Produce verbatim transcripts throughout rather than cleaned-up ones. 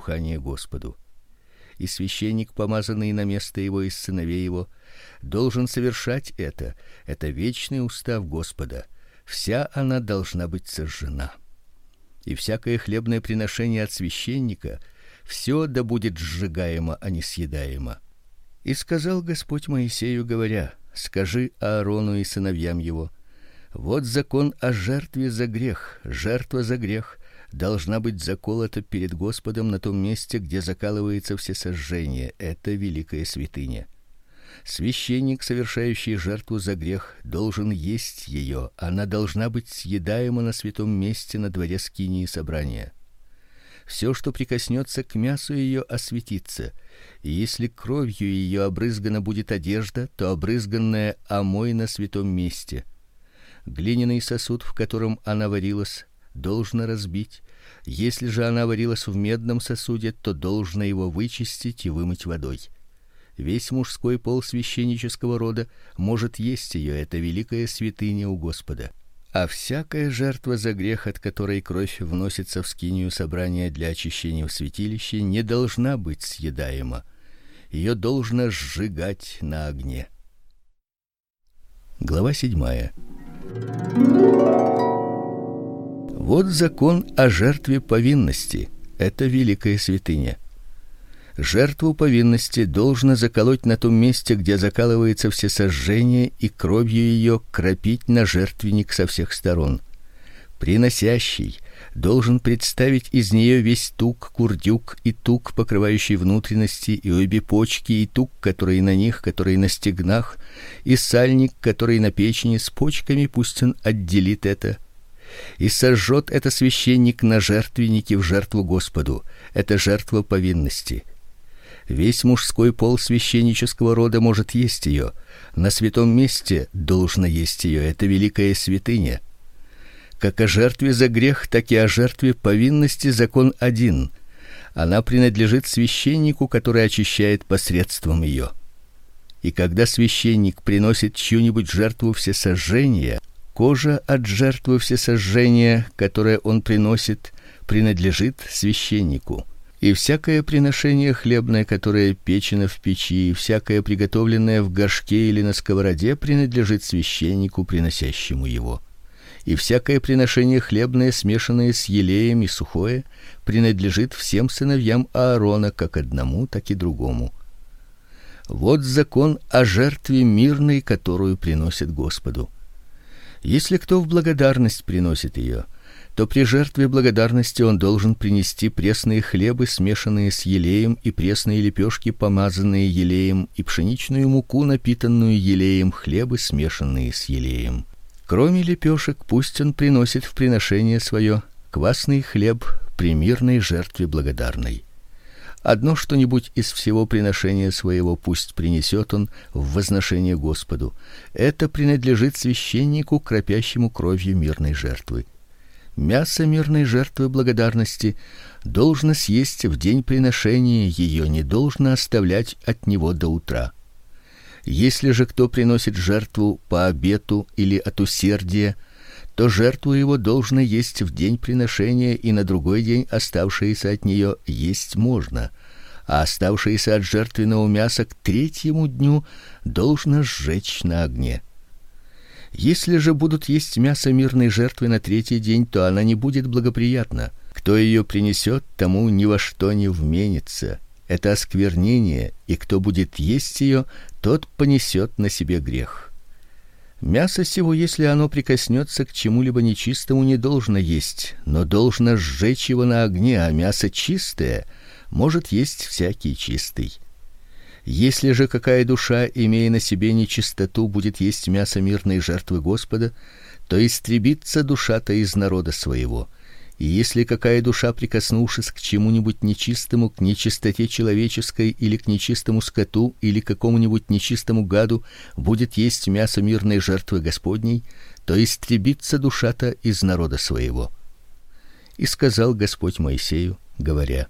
благоухание Господу. И священник, помазанный на место его из сыновей его, должен совершать это. Это вечный устав Господа. Вся она должна быть сожжена. И всякое хлебное приношение от священника, все да будет сжигаемо, а не съедаемо. И сказал Господь Моисею, говоря: скажи Аарону и сыновьям его: вот закон о жертве за грех. Жертва за грех должна быть заколота перед Господом на том месте, где закалывается всесожжение. Это великая святыня. Священник, совершающий жертву за грех, должен есть ее. Она должна быть съедаема на святом месте на дворе скинии собрания. Все, что прикоснется к мясу ее, осветится. И если кровью ее обрызгана будет одежда, то обрызганная омой на святом месте. Глиняный сосуд, в котором она варилась, должно разбить. Если же она варилась в медном сосуде, то должно его вычистить и вымыть водой. Весь мужской пол священнического рода может есть ее. Это великая святыня у Господа. А всякая жертва за грех, от которой кровь вносится в скинию собрания для очищения в святилище, не должна быть съедаема. Ее должно сжигать на огне. Глава седьмая. Вот закон о жертве повинности. Это великая святыня. Жертву повинности должно заколоть на том месте, где закалывается всесожжение, и кровью ее кропить на жертвенник со всех сторон. Приносящий должен представить из нее весь тук, курдюк и тук, покрывающий внутренности, и обе почки, и тук, который на них, который на стегнах, и сальник, который на печени, с почками пусть он отделит это. И сожжет это священник на жертвеннике в жертву Господу. Это жертва повинности. Весь мужской пол священнического рода может есть ее. На святом месте должно есть ее. Это великая святыня. Как о жертве за грех, так и о жертве повинности закон один. Она принадлежит священнику, который очищает посредством ее. И когда священник приносит чью-нибудь жертву всесожжения, кожа от жертвы всесожжения, которое он приносит, принадлежит священнику. И всякое приношение хлебное, которое печено в печи, и всякое приготовленное в горшке или на сковороде, принадлежит священнику, приносящему его. И всякое приношение хлебное, смешанное с елеем и сухое, принадлежит всем сыновьям Аарона, как одному, так и другому. Вот закон о жертве мирной, которую приносят Господу. Если кто в благодарность приносит ее, то при жертве благодарности он должен принести пресные хлебы, смешанные с елеем, и пресные лепешки, помазанные елеем, и пшеничную муку, напитанную елеем, хлебы, смешанные с елеем. Кроме лепешек, пусть он приносит в приношение свое квасный хлеб при мирной жертве благодарной. Одно что-нибудь из всего приношения своего пусть принесет он в возношение Господу. Это принадлежит священнику, кропящему кровью мирной жертвы. Мясо мирной жертвы благодарности должно съесть в день приношения, ее не должно оставлять от него до утра. Если же кто приносит жертву по обету или от усердия, то жертву его должно есть в день приношения, и на другой день оставшееся от нее есть можно, а оставшееся от жертвенного мяса к третьему дню должно сжечь на огне. Если же будут есть мясо мирной жертвы на третий день, то она не будет благоприятна. Кто ее принесет, тому ни во что не вменится. Это осквернение, и кто будет есть ее, тот понесет на себе грех. Мясо сего, если оно прикоснется к чему-либо нечистому, не должно есть, но должно сжечь его на огне, а мясо чистое может есть всякий чистый. Если же какая душа, имея на себе нечистоту, будет есть мясо мирной жертвы Господа, то истребится душа-то из народа своего. И если какая душа, прикоснувшись к чему-нибудь нечистому, к нечистоте человеческой или к нечистому скоту или к какому-нибудь нечистому гаду, будет есть мясо мирной жертвы Господней, то истребится душа-то из народа своего. И сказал Господь Моисею, говоря: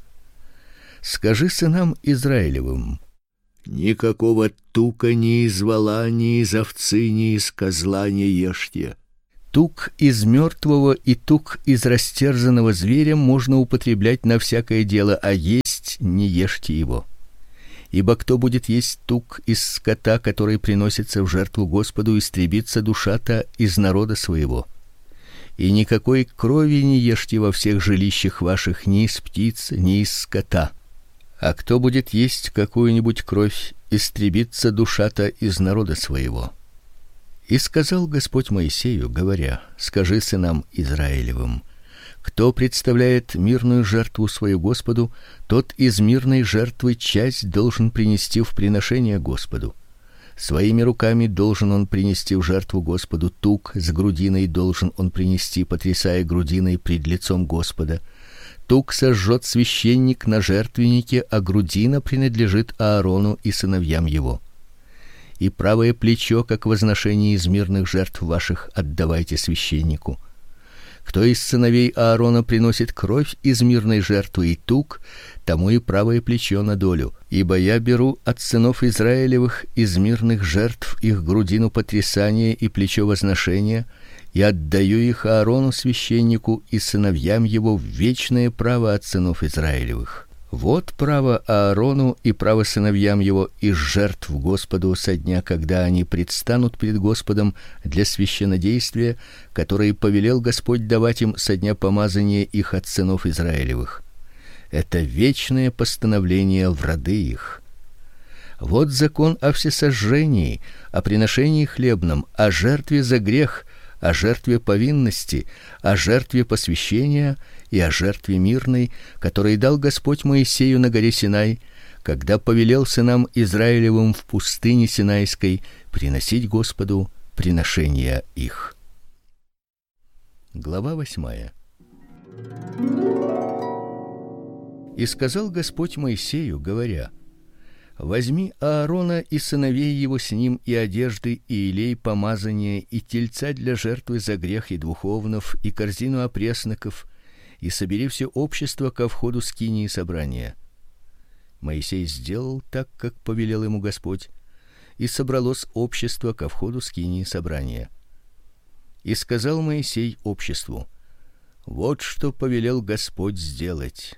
скажи сынам Израилевым: никакого тука ни из вола, ни из овцы, ни из козла не ешьте. Тук из мертвого и тук из растерзанного зверя можно употреблять на всякое дело, а есть не ешьте его. Ибо кто будет есть тук из скота, который приносится в жертву Господу, истребится душа-то из народа своего. И никакой крови не ешьте во всех жилищах ваших, ни из птиц, ни из скота. А кто будет есть какую-нибудь кровь, истребится душа-то из народа своего. И сказал Господь Моисею, говоря: скажи сынам Израилевым: кто представляет мирную жертву свою Господу, тот из мирной жертвы часть должен принести в приношение Господу. Своими руками должен он принести в жертву Господу тук с грудиной, должен он принести, потрясая грудиной пред лицом Господа. Тук сожжет священник на жертвеннике, а грудина принадлежит Аарону и сыновьям его. И правое плечо, как возношение из мирных жертв ваших, отдавайте священнику. Кто из сыновей Аарона приносит кровь из мирной жертвы и тук, тому и правое плечо на долю. Ибо я беру от сынов Израилевых из мирных жертв их грудину потрясания и плечо возношения, и отдаю их Аарону священнику и сыновьям его в вечное право от сынов Израилевых. Вот право Аарону и право сыновьям его из жертв Господу со дня, когда они предстанут пред Господом для священнодействия, которое повелел Господь давать им со дня помазания их от сынов Израилевых. Это вечное постановление в роды их. Вот закон о всесожжении, о приношении хлебном, о жертве за грех, о жертве повинности, о жертве посвящения и о жертве мирной, которые дал Господь Моисею на горе Синай, когда повелел сынам Израилевым в пустыне Синайской приносить Господу приношения их. Глава восьмая. И сказал Господь Моисею, говоря: возьми Аарона и сыновей его с ним, и одежды, и елей помазания, и тельца для жертвы за грех, и двух овнов, и корзину опресноков, и собери все общество ко входу скинии собрания. Моисей сделал так, как повелел ему Господь, и собралось общество ко входу скинии собрания. И сказал Моисей обществу: вот что повелел Господь сделать.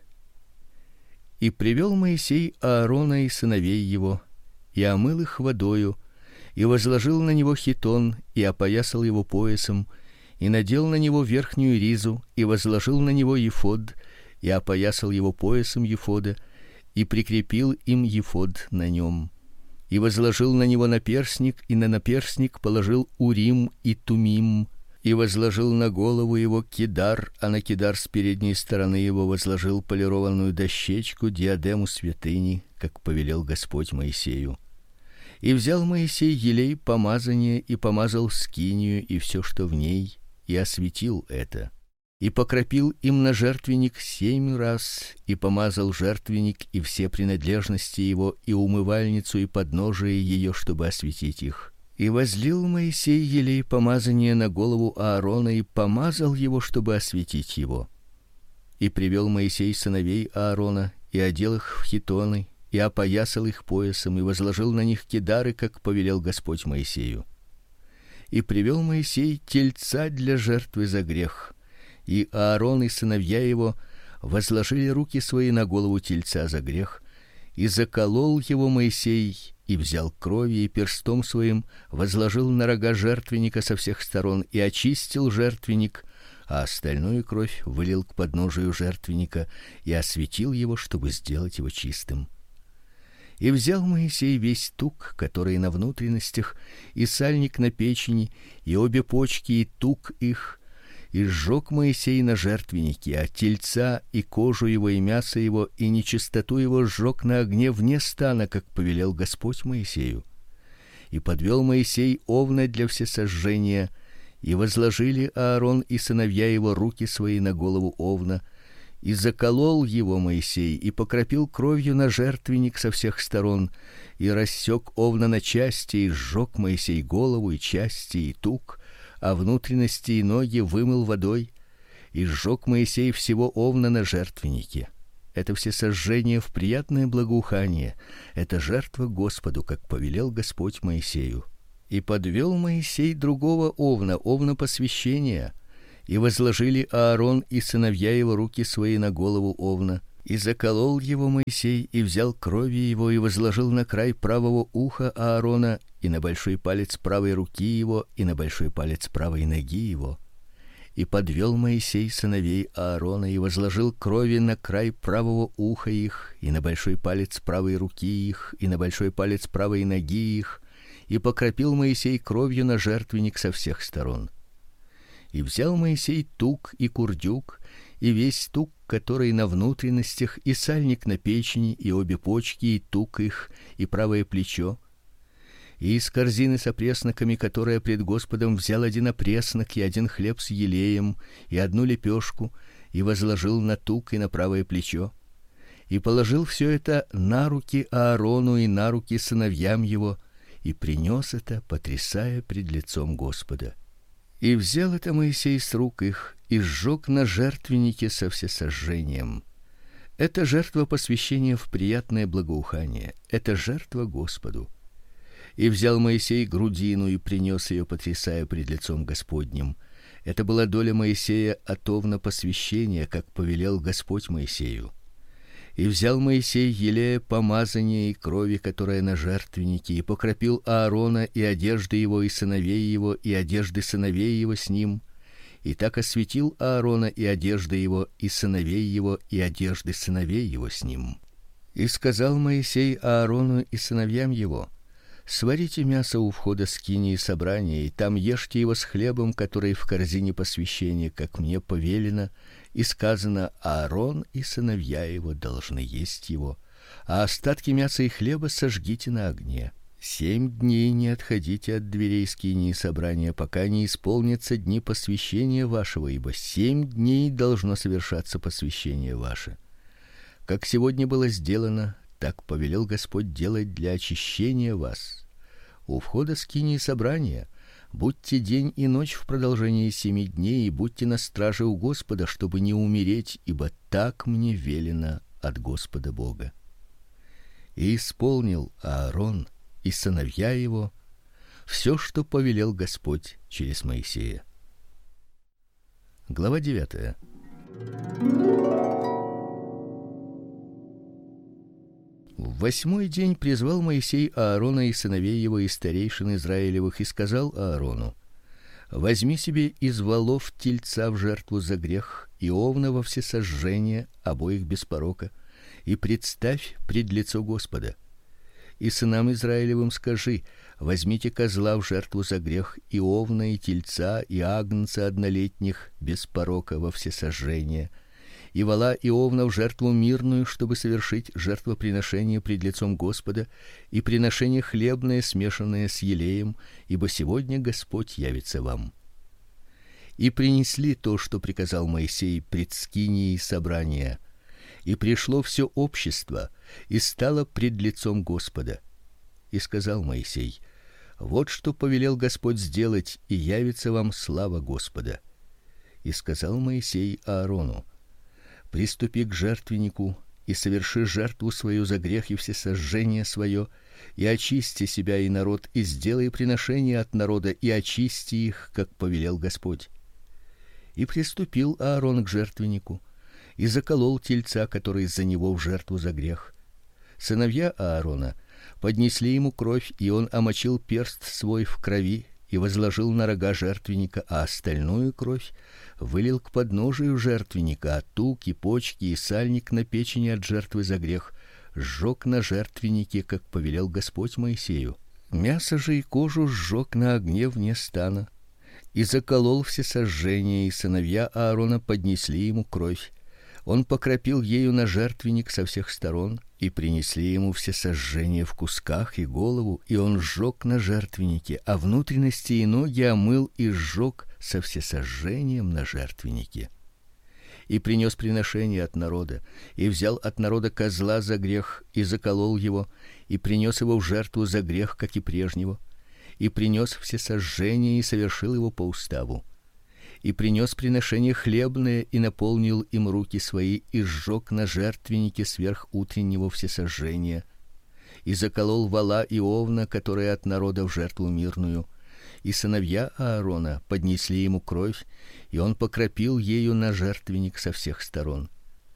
И привел Моисей Аарона и сыновей его, и омыл их водою, и возложил на него хитон, и опоясал его поясом, и надел на него верхнюю ризу, и возложил на него ефод, и опоясал его поясом ефода, и прикрепил им ефод на нем, и возложил на него наперстник, и на наперстник положил урим и тумим, и возложил на голову его кидар, а на кидар с передней стороны его возложил полированную дощечку, диадему святыни, как повелел Господь Моисею. И взял Моисей елей помазания и помазал скинию и все, что в ней, и осветил это. И покропил им на жертвенник семь раз, и помазал жертвенник и все принадлежности его, и умывальницу, и подножие ее, чтобы осветить их. И возлил Моисей елей помазания на голову Аарона и помазал его, чтобы осветить его. И привел Моисей сыновей Аарона и одел их в хитоны, и опоясал их поясом, и возложил на них кидары, как повелел Господь Моисею. И привел Моисей тельца для жертвы за грех, и Аарон и сыновья его возложили руки свои на голову тельца за грех, и заколол его Моисей, и взял крови и перстом своим возложил на рога жертвенника со всех сторон и очистил жертвенник, а остальную кровь вылил к подножию жертвенника и осветил его, чтобы сделать его чистым. И взял Моисей весь тук, который на внутренностях, и сальник на печени, и обе почки, и тук их, и сжег Моисей на жертвеннике, а тельца и кожу его и мясо его и нечистоту его сжег на огне вне стана, как повелел Господь Моисею. И подвел Моисей овна для всесожжения, и возложили Аарон и сыновья его руки свои на голову овна, и заколол его Моисей, и покропил кровью на жертвенник со всех сторон, и рассек овна на части, и сжег Моисей голову и части и тук, а внутренности и ноги вымыл водой, и сжег Моисей всего овна на жертвеннике. Это всесожжение в приятное благоухание, это жертва Господу, как повелел Господь Моисею. И подвел Моисей другого овна, овна посвящения, и возложили Аарон и сыновья его руки свои на голову овна, И заколол его Моисей, и взял крови его, и возложил на край правого уха Аарона, и на большой палец правой руки его, и на большой палец правой ноги его. И подвел Моисей сыновей Аарона, и возложил крови на край правого уха их, и на большой палец правой руки их, и на большой палец правой ноги их, и покропил Моисей кровью на жертвенник со всех сторон. И взял Моисей тук и курдюк, и весь тук, который на внутренностях, и сальник на печени, и обе почки, и тук их, и правое плечо. И из корзины с опресноками, которая пред Господом, взял один опреснок и один хлеб с елеем, и одну лепешку, и возложил на тук и на правое плечо. И положил все это на руки Аарону и на руки сыновьям его, и принес это, потрясая пред лицом Господа. И взял это Моисей с рук их и сжег на жертвеннике со всесожжением. Это жертва посвящения в приятное благоухание, это жертва Господу. И взял Моисей грудину и принес ее, потрясая пред лицом Господним. Это была доля Моисея от овна посвящения, как повелел Господь Моисею. И взял Моисей елея помазания и крови, которая на жертвеннике, и покропил Аарона и одежды его и сыновей его и одежды сыновей его с ним, и так осветил Аарона и одежды его и сыновей его и одежды сыновей его с ним. И сказал Моисей Аарону и сыновьям его: сварите мясо у входа скинии собрания, и там ешьте его с хлебом, который в корзине посвящения, как мне повелено, и сказано: Аарон и сыновья его должны есть его, а остатки мяса и хлеба сожгите на огне. Семь дней не отходите от дверей скинии собрания, пока не исполнятся дни посвящения вашего, ибо семь дней должно совершаться посвящение ваше. Как сегодня было сделано, так повелел Господь делать для очищения вас. У входа скинии собрания будьте день и ночь в продолжении семи дней, и будьте на страже у Господа, чтобы не умереть, ибо так мне велено от Господа Бога. И исполнил Аарон и сыновья его все, что повелел Господь через Моисея. Глава девятая. В восьмой день призвал Моисей Аарона и сыновей его и старейшин Израилевых и сказал Аарону: возьми себе из волов тельца в жертву за грех и овна во всесожжение, обоих без порока, и представь пред лицо Господа. И сынам Израилевым скажи: возьмите козла в жертву за грех, и овна, и тельца, и агнца однолетних без порока во всесожжение, и вола и овна в жертву мирную, чтобы совершить жертвоприношение пред лицом Господа, и приношение хлебное, смешанное с елеем, ибо сегодня Господь явится вам. И принесли то, что приказал Моисей пред скинией собрания, и пришло все общество, и стало пред лицом Господа. И сказал Моисей: вот что повелел Господь сделать, и явится вам слава Господа. И сказал Моисей Аарону: приступи к жертвеннику и соверши жертву свою за грех и всесожжение свое, и очисти себя и народ, и сделай приношение от народа, и очисти их, как повелел Господь. И приступил Аарон к жертвеннику, и заколол тельца, который за него в жертву за грех. Сыновья Аарона поднесли ему кровь, и он омочил перст свой в крови и возложил на рога жертвенника, а остальную кровь вылил к подножию жертвенника, а тук и почки и сальник на печени от жертвы за грех сжег на жертвеннике, как повелел Господь Моисею. Мясо же и кожу сжег на огне вне стана, и заколол всесожжение, и сыновья Аарона поднесли ему кровь. Он покропил ею на жертвенник со всех сторон, и принесли ему всесожжение в кусках и голову, и он сжег на жертвеннике, а внутренности и ноги омыл и сжег со всесожжением на жертвеннике. И принес приношение от народа, и взял от народа козла за грех, и заколол его, и принес его в жертву за грех, как и прежнего, и принес всесожжение и совершил его по уставу. И принес приношение хлебное, и наполнил им руки свои, и сжег на жертвеннике сверх утреннего всесожжения, и заколол вола и овна, которые от народа в жертву мирную. И сыновья Аарона поднесли ему кровь, и он покропил ею на жертвенник со всех сторон.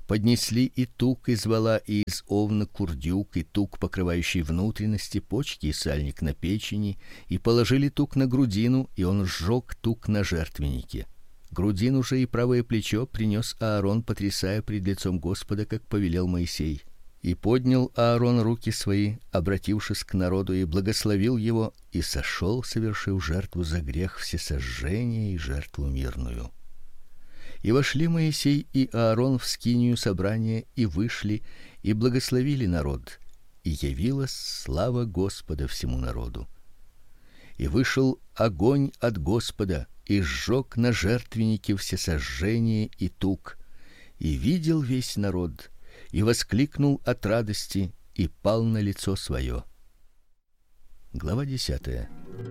Поднесли и тук из вола, и из овна курдюк, и тук, покрывающий внутренности, почки и сальник на печени, и положили тук на грудину, и он сжег тук на жертвеннике. Грудину же и правое плечо принес Аарон, потрясая пред лицом Господа, как повелел Моисей. И поднял Аарон руки свои, обратившись к народу, и благословил его, и сошел, совершив жертву за грех всесожжения и жертву мирную. И вошли Моисей и Аарон в скинию собрания, и вышли, и благословили народ, и явилась слава Господа всему народу. И вышел огонь от Господа, и сжег на жертвеннике всесожжение и тук, и видел весь народ, и воскликнул от радости, и пал на лицо свое. Глава десятая.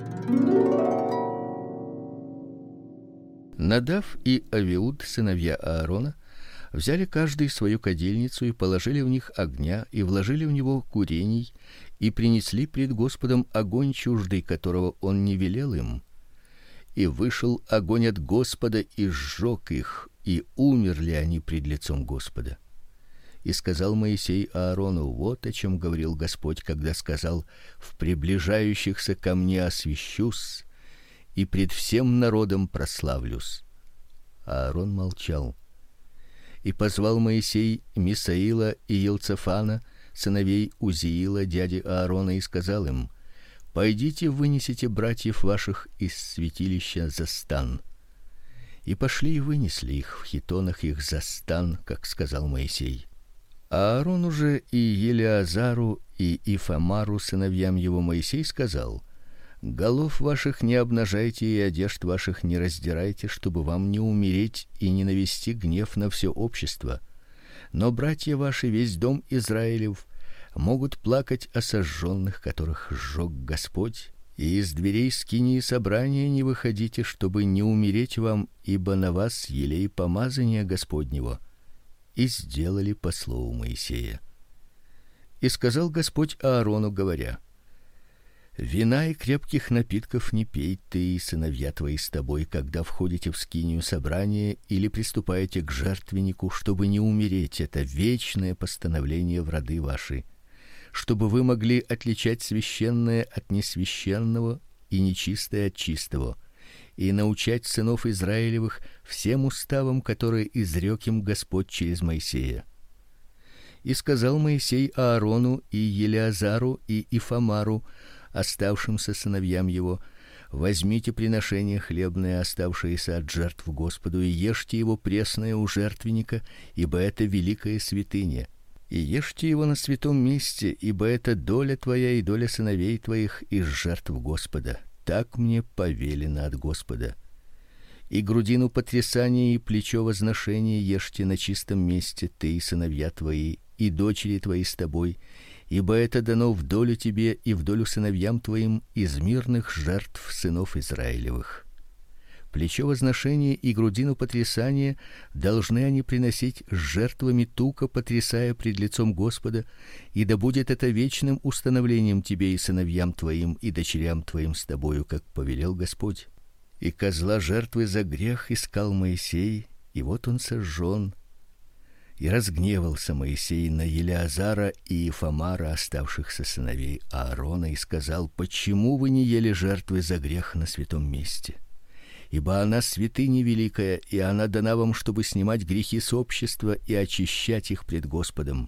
Надав и Авиуд, сыновья Аарона, взяли каждый свою кадильницу и положили в них огня, и вложили в него курений, и принесли пред Господом огонь чуждый, которого он не велел им. И вышел огонь от Господа и сжег их, и умерли они пред лицом Господа. И сказал Моисей Аарону: вот о чем говорил Господь, когда сказал: в приближающихся ко мне освящусь, и пред всем народом прославлюсь. Аарон молчал. И позвал Моисей Мисаила и Елцафана, сыновей Узиила, дяди Аарона, и сказал им: пойдите, вынесите братьев ваших из святилища за стан. И пошли и вынесли их в хитонах их за стан, как сказал Моисей. Аарону же и Елеазару и Ифамару, сыновьям его, Моисей сказал: голов ваших не обнажайте и одежд ваших не раздирайте, чтобы вам не умереть и не навести гнев на все общество. Но братья ваши, весь дом Израилев, могут плакать о сожженных, которых сжег Господь, и из дверей скинии собрания не выходите, чтобы не умереть вам, ибо на вас елей помазания Господнего. И сделали по слову Моисея. И сказал Господь Аарону, говоря: вина и крепких напитков не пей ты и сыновья твои с тобой, когда входите в скинию собрания или приступаете к жертвеннику, чтобы не умереть. Это вечное постановление в роды ваши, чтобы вы могли отличать священное от несвященного и нечистое от чистого, и научать сынов Израилевых всем уставам, которые изрёк им Господь через Моисея. И сказал Моисей Аарону и Елеазару и Ифамару, оставшимся сыновьям его: возьмите приношение хлебное, оставшееся от жертв Господу, и ешьте его пресное у жертвенника, ибо это великая святыня. И ешьте его на святом месте, ибо это доля твоя и доля сыновей твоих из жертв Господа. Так мне повелено от Господа. И грудину потрясания и плечо возношения ешьте на чистом месте, ты и сыновья твои, и дочери твои с тобой, ибо это дано в долю тебе и в долю сыновьям твоим из мирных жертв сынов Израилевых. Плечо возношения и грудину потрясания должны они приносить с жертвами тука, потрясая пред лицом Господа, и да будет это вечным установлением тебе и сыновьям твоим и дочерям твоим с тобою, как повелел Господь. И козла жертвы за грех искал Моисей, и вот он сожжен. И разгневался Моисей на Елеазара и Ифамара, оставшихся сыновей Аарона, и сказал: почему вы не ели жертвы за грех на святом месте? Ибо она святыня великая, и она дана вам, чтобы снимать грехи с общества и очищать их пред Господом.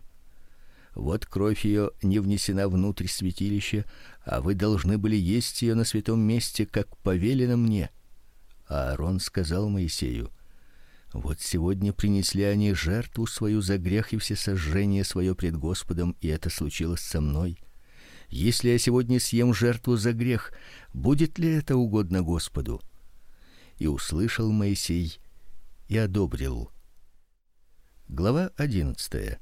Вот кровь ее не внесена внутрь святилища, а вы должны были есть ее на святом месте, как повелено мне. А Аарон сказал Моисею: вот сегодня принесли они жертву свою за грех и всесожжение свое пред Господом, и это случилось со мной. Если я сегодня съем жертву за грех, будет ли это угодно Господу? И услышал Моисей и одобрил. Глава одиннадцатая.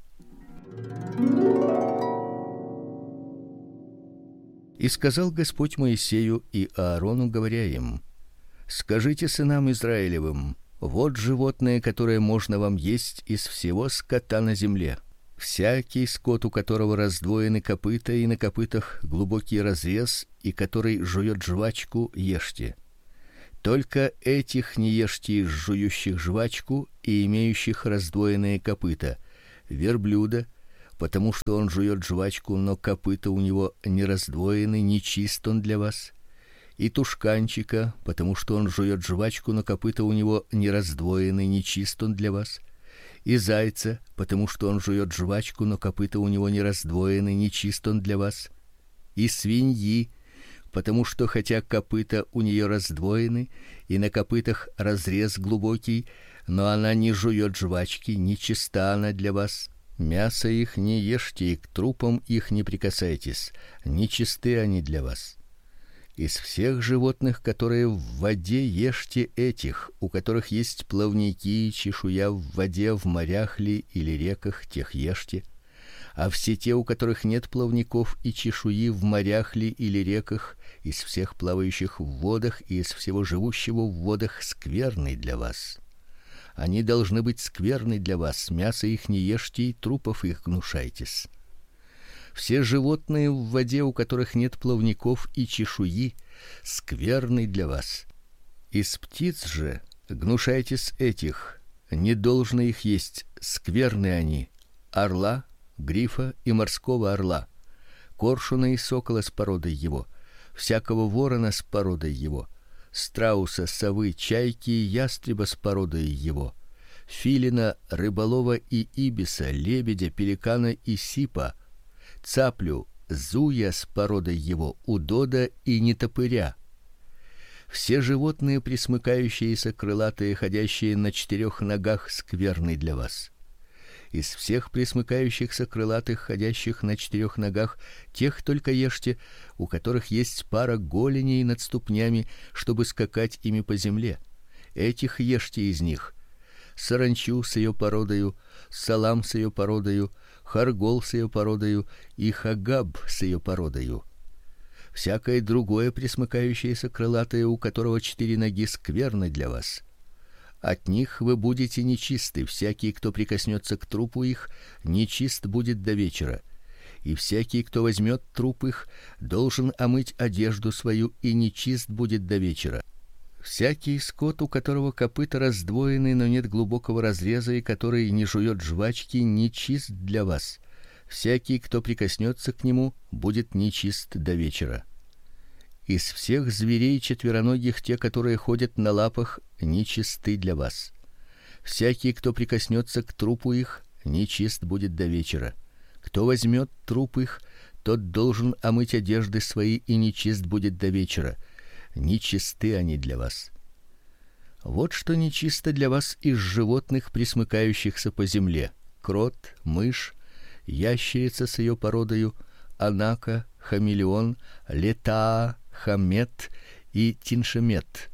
И сказал Господь Моисею и Аарону, говоря им: скажите сынам Израилевым: вот животное, которое можно вам есть из всего скота на земле. Всякий скот, у которого раздвоены копыта и на копытах глубокий разрез, и который жует жвачку, ешьте. Только этих не ешьте из жующих жвачку и имеющих раздвоенные копыта, верблюда, потому что он жует жвачку, но копыта у него не раздвоены, нечист он для вас, и тушканчика, потому что он жует жвачку, но копыта у него не раздвоены, нечист он для вас, и зайца, потому что он жует жвачку, но копыта у него не раздвоены, нечист он для вас, и свиньи, потому что хотя копыта у нее раздвоены и на копытах разрез глубокий, но она не жует жвачки, нечиста она для вас. Мясо их не ешьте, и к трупам их не прикасайтесь, нечисты они для вас. Из всех животных, которые в воде, ешьте этих, у которых есть плавники и чешуя в воде, в морях ли или реках, тех ешьте. А все те, у которых нет плавников и чешуи в морях ли или реках, из всех плавающих в водах и из всего живущего в водах, скверны для вас. Они должны быть скверны для вас, мясо их не ешьте, и трупов их гнушайтесь. Все животные в воде, у которых нет плавников и чешуи, скверны для вас. Из птиц же гнушайтесь этих, не должно их есть, скверны они: орла, грифа и морского орла, коршуна и сокола с породой его, всякого ворона с породой его, страуса, совы, чайки и ястреба с породой его, филина, рыболова и ибиса, лебедя, пеликана и сипа, цаплю, зуя с породой его, удода и нетопыря. Все животные, пресмыкающиеся, крылатые, ходящие на четырех ногах, скверны для вас. Из всех пресмыкающихся, крылатых, ходящих на четырех ногах, тех только ешьте, у которых есть пара голеней над ступнями, чтобы скакать ими по земле. Этих ешьте из них: саранчу с ее породою, салам с ее породою, харгол с ее породою и хагаб с ее породою. Всякое другое пресмыкающееся, крылатое, у которого четыре ноги, скверно для вас. От них вы будете нечисты, всякий, кто прикоснется к трупу их, нечист будет до вечера. И всякий, кто возьмет труп их, должен омыть одежду свою, и нечист будет до вечера. Всякий скот, у которого копыта раздвоены, но нет глубокого разреза, и который не жует жвачки, нечист для вас. Всякий, кто прикоснется к нему, будет нечист до вечера. Из всех зверей четвероногих те, которые ходят на лапах, нечисты для вас. Всякий, кто прикоснется к трупу их, нечист будет до вечера. Кто возьмет труп их, тот должен омыть одежды свои, и нечист будет до вечера. Нечисты они для вас. Вот что нечисто для вас из животных, пресмыкающихся по земле: крот, мышь, ящерица с ее породою, анака, хамелеон, летаа, хамет и тиншемет.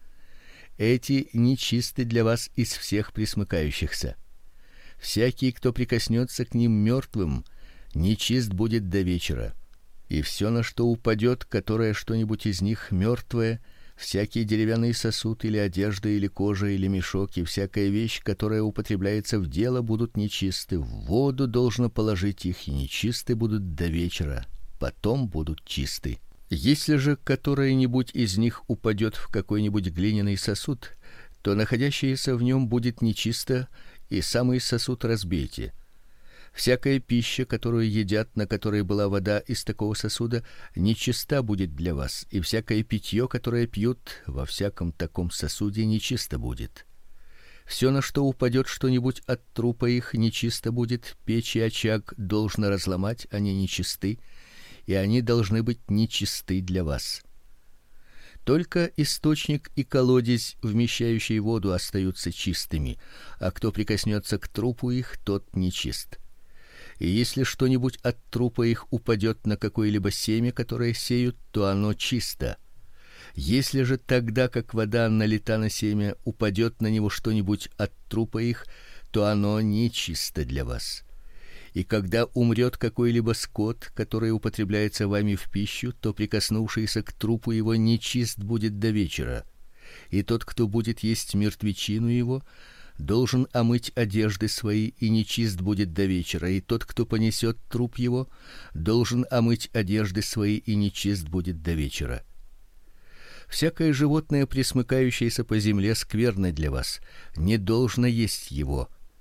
Эти нечисты для вас из всех пресмыкающихся. Всякий, кто прикоснется к ним мертвым, нечист будет до вечера. И все, на что упадет, которое что-нибудь из них мертвое, всякий деревянный сосуд или одежда или кожа или мешок и всякая вещь, которая употребляется в дело, будут нечисты. В воду должно положить их, и нечисты будут до вечера, потом будут чисты. Если же которое-нибудь из них упадет в какой-нибудь глиняный сосуд, то находящееся в нем будет нечисто, и самый сосуд разбейте. Всякая пища, которую едят, на которой была вода из такого сосуда, нечиста будет для вас, и всякое питье, которое пьют во всяком таком сосуде, нечисто будет. Все, на что упадет что-нибудь от трупа их, нечисто будет. Печь и очаг должно разломать, они нечисты, и они должны быть нечисты для вас. Только источник и колодезь, вмещающие воду, остаются чистыми, а кто прикоснется к трупу их, тот нечист. И если что-нибудь от трупа их упадет на какое-либо семя, которое сеют, то оно чисто. Если же тогда, как вода налита на семя, упадет на него что-нибудь от трупа их, то оно нечисто для вас. И когда умрет какой-либо скот, который употребляется вами в пищу, то прикоснувшийся к трупу его нечист будет до вечера. И тот, кто будет есть мертвечину его, должен омыть одежды свои, и нечист будет до вечера. И тот, кто понесет труп его, должен омыть одежды свои, и нечист будет до вечера. Всякое животное, пресмыкающееся по земле, скверно для вас, не должно есть его.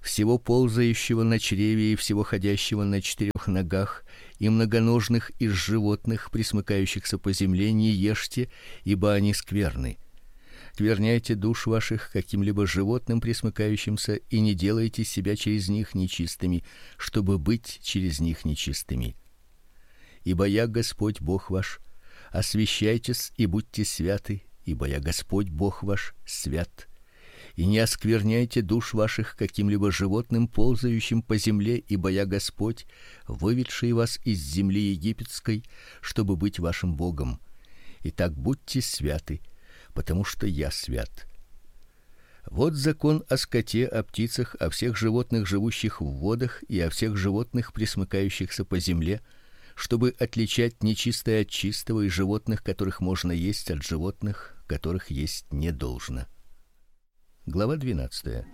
всего ползающего на чреве и всего ходящего на четырех ногах, и многоножных из животных, пресмыкающихся по земле, не ешьте, ибо они скверны. Скверняйте душ ваших каким-либо животным пресмыкающимся, и не делайте себя через них нечистыми, чтобы быть через них нечистыми. Ибо я Господь Бог ваш, освящайтесь и будьте святы, ибо я Господь Бог ваш, свят. И не оскверняйте душ ваших каким-либо животным, ползающим по земле, ибо я Господь, выведший вас из земли египетской, чтобы быть вашим Богом. Итак, будьте святы, потому что я свят. Вот закон о скоте, о птицах, о всех животных, живущих в водах, и о всех животных, пресмыкающихся по земле, чтобы отличать нечистое от чистого, и животных, которых можно есть, от животных, которых есть не должно. Глава двенадцатая.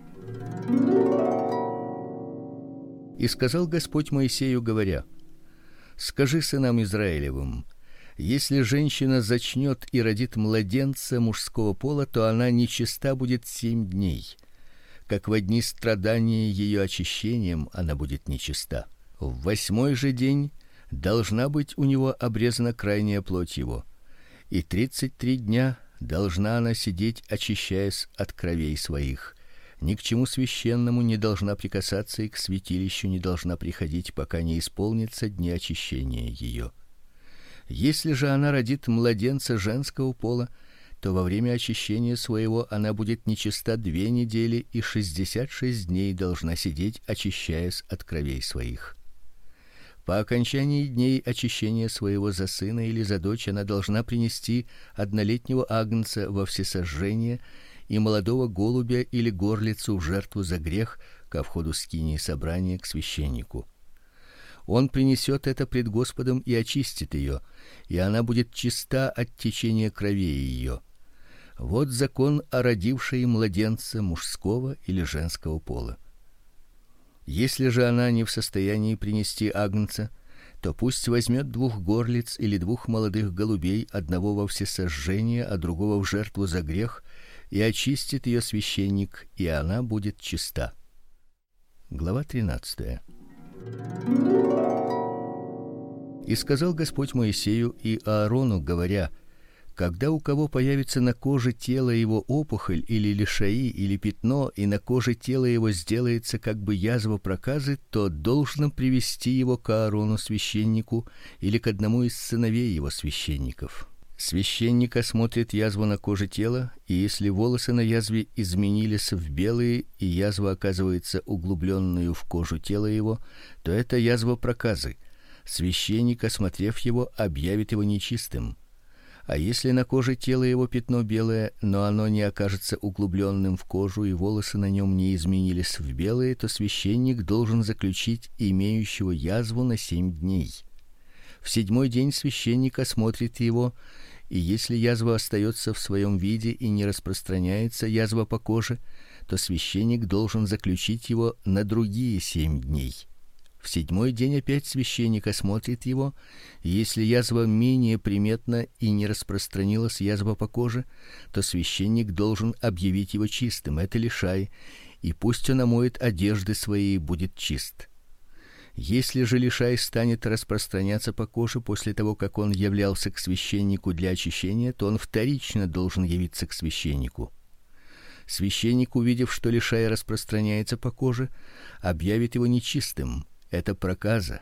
И сказал Господь Моисею, говоря: скажи сынам Израилевым: если женщина зачнет и родит младенца мужского пола, то она нечиста будет семь дней. Как во дни страдания ее очищением она будет нечиста. В восьмой же день должна быть у него обрезана крайняя плоть его, и тридцать три дня должна она сидеть, очищаясь от кровей своих. Ни к чему священному не должна прикасаться, и к святилищу не должна приходить, пока не исполнится дни очищения ее. Если же она родит младенца женского пола, то во время очищения своего она будет нечиста две недели, и шестьдесят шесть дней должна сидеть, очищаясь от кровей своих. По окончании дней очищения своего за сына или за дочь она должна принести однолетнего агнца во всесожжение и молодого голубя или горлицу в жертву за грех ко входу скинии собрания к священнику. Он принесет это пред Господом и очистит ее, и она будет чиста от течения кровей ее. Вот закон о родившей младенца мужского или женского пола. Если же она не в состоянии принести агнца, то пусть возьмет двух горлиц или двух молодых голубей, одного во всесожжение, а другого в жертву за грех, и очистит ее священник, и она будет чиста. Глава тринадцатая. И сказал Господь Моисею и Аарону, говоря: когда у кого появится на коже тела его опухоль или лишаи или пятно, и на коже тела его сделается как бы язва проказы, то должно привести его к Аарону священнику или к одному из сыновей его священников. Священник осмотрит язву на коже тела, и если волосы на язве изменились в белые, и язва оказывается углубленную в кожу тела его, то это язва проказы. Священник, осмотрев его, объявит его нечистым. А если на коже тела его пятно белое, но оно не окажется углубленным в кожу, и волосы на нем не изменились в белые, то священник должен заключить имеющего язву на семь дней. В седьмой день священник осмотрит его, и если язва остается в своем виде и не распространяется язва по коже, то священник должен заключить его на другие семь дней. В седьмой день опять священник осмотрит его, и если язва менее приметна и не распространилась язва по коже, то священник должен объявить его чистым. Это лишай, и пусть он омоет одежды свои и будет чист. Если же лишай станет распространяться по коже после того, как он являлся к священнику для очищения, то он вторично должен явиться к священнику. Священник, увидев, что лишай распространяется по коже, объявит его нечистым. Это проказа.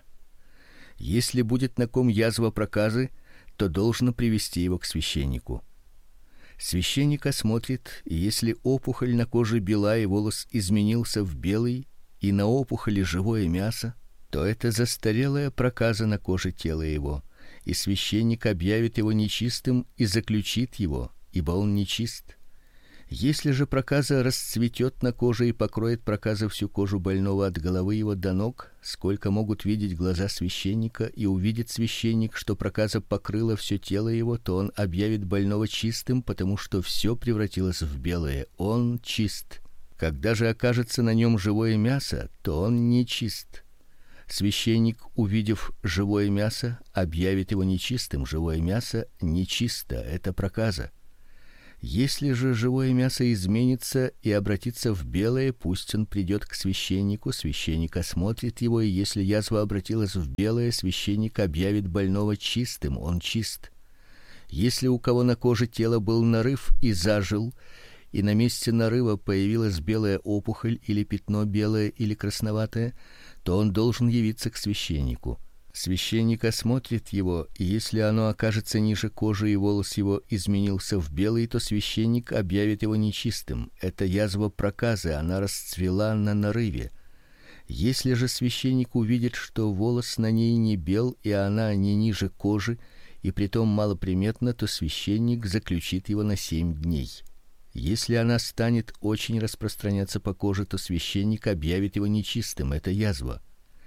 Если будет на ком язва проказы, то должно привести его к священнику. Священник осмотрит, и если опухоль на коже бела и волос изменился в белый, и на опухоли живое мясо, то это застарелая проказа на коже тела его, и священник объявит его нечистым и заключит его, ибо он нечист. Если же проказа расцветет на коже и покроет проказа всю кожу больного от головы его до ног, сколько могут видеть глаза священника, и увидит священник, что проказа покрыла все тело его, то он объявит больного чистым, потому что все превратилось в белое. Он чист. Когда же окажется на нем живое мясо, то он нечист. Священник, увидев живое мясо, объявит его нечистым. Живое мясо нечисто, это проказа. Если же живое мясо изменится и обратится в белое, пусть он придет к священнику, священник осмотрит его, и если язва обратилась в белое, священник объявит больного чистым, он чист. Если у кого на коже тела был нарыв и зажил, и на месте нарыва появилась белая опухоль или пятно белое или красноватое, то он должен явиться к священнику. Священник осмотрит его, и если оно окажется ниже кожи и волос его изменился в белый, то священник объявит его нечистым. Это язва проказы, она расцвела на нарыве. Если же священник увидит, что волос на ней не бел и она не ниже кожи, и притом малоприметна, то священник заключит его на семь дней. Если она станет очень распространяться по коже, то священник объявит его нечистым. Это язва.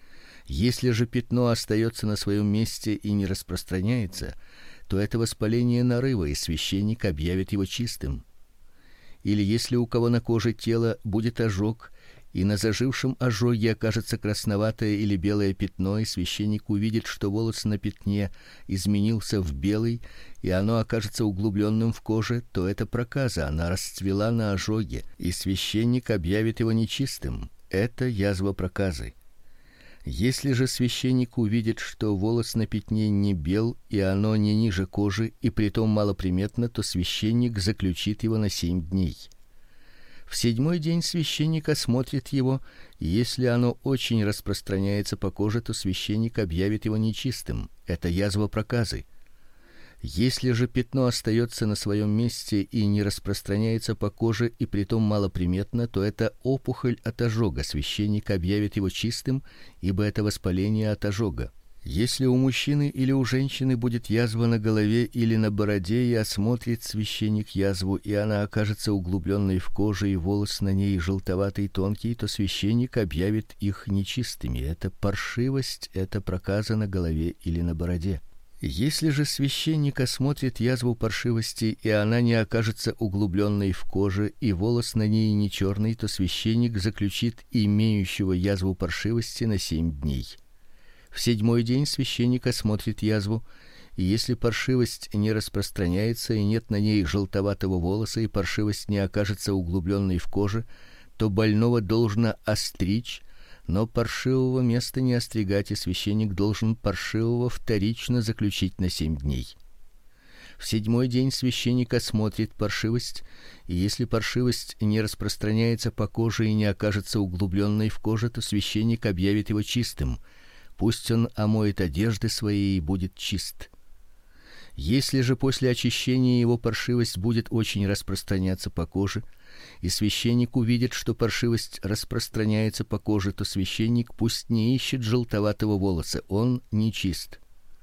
Если же пятно остается на своем месте и не распространяется, то это воспаление нарыва, и священник объявит его чистым. Или если у кого на коже тела будет ожог, и на зажившем ожоге окажется красноватое или белое пятно, и священник увидит, что волос на пятне изменился в белый, и оно окажется углубленным в коже, то это проказа, она расцвела на ожоге, и священник объявит его нечистым. Это язва проказы. Если же священник увидит, что волос на пятне не бел и оно не ниже кожи, и притом малоприметно, то священник заключит его на семь дней. В седьмой день священник осмотрит его, и если оно очень распространяется по коже, то священник объявит его нечистым. Это язва проказы. Если же пятно остается на своем месте и не распространяется по коже, и притом малоприметно, то это опухоль от ожога. Священник объявит его чистым, ибо это воспаление от ожога. Если у мужчины или у женщины будет язва на голове или на бороде, и осмотрит священник язву, и она окажется углубленной в коже, и волос на ней желтоватый тонкий, то священник объявит их нечистыми. Это паршивость, это проказа на голове или на бороде. Если же священник осмотрит язву паршивости, и она не окажется углубленной в коже, и волос на ней не черный, то священник заключит имеющего язву паршивости на семь дней. В седьмой день священник осмотрит язву, и если паршивость не распространяется и нет на ней желтоватого волоса, и паршивость не окажется углубленной в коже, то больного должно остричь, но паршивого места не остригать, и священник должен паршивого вторично заключить на семь дней. В седьмой день священник осмотрит паршивость, и если паршивость не распространяется по коже и не окажется углубленной в коже, то священник объявит его чистым. Пусть он омоет одежды свои и будет чист. Если же после очищения его паршивость будет очень распространяться по коже, и священник увидит, что паршивость распространяется по коже, то священник пусть не ищет желтоватого волоса, он нечист.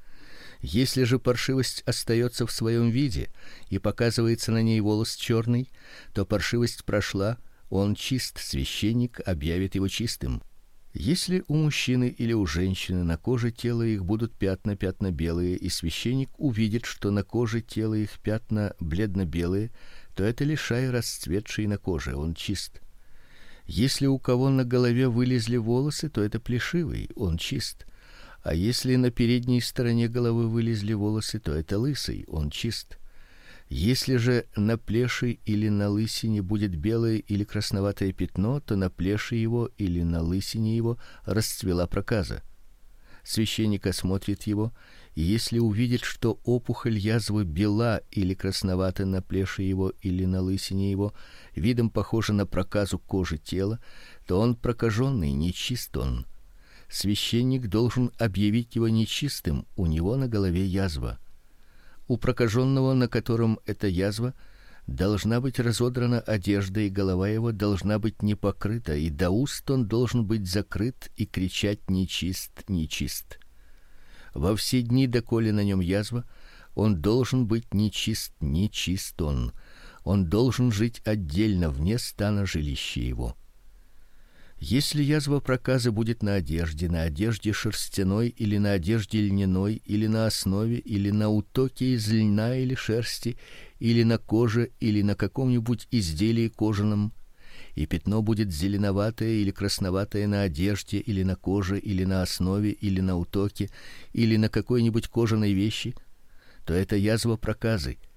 Если же паршивость остается в своем виде и показывается на ней волос черный, то паршивость прошла, он чист, священник объявит его чистым. Если у мужчины или у женщины на коже тела их будут пятна, пятна белые, и священник увидит, что на коже тела их пятна бледно-белые, то это лишай расцветший на коже, он чист. Если у кого на голове вылезли волосы, то это плешивый, он чист. А если на передней стороне головы вылезли волосы, то это лысый, он чист. Если же на плеши или на лысине будет белое или красноватое пятно, то на плеши его или на лысине его расцвела проказа. Священник осмотрит его, и если увидит, что опухоль язвы бела или красновата на плеши его или на лысине его, видом похожа на проказу кожи тела, то он прокаженный, нечист он. Священник должен объявить его нечистым, у него на голове язва. У прокаженного, на котором эта язва, должна быть разодрана одежда, и голова его должна быть не покрыта, и до уст он должен быть закрыт и кричать: нечист, нечист. Во все дни, доколе на нем язва, он должен быть нечист, нечист он. Он должен жить отдельно вне стана жилища его. Если язва проказы будет на одежде, на одежде шерстяной или на одежде льняной, или на основе, или на утоке из льна или шерсти, или на коже, или на каком-нибудь изделии кожаном, и пятно будет зеленоватое или красноватое на одежде, или на коже, или на основе, или на утоке, или на какой-нибудь кожаной вещи, то это язва проказы.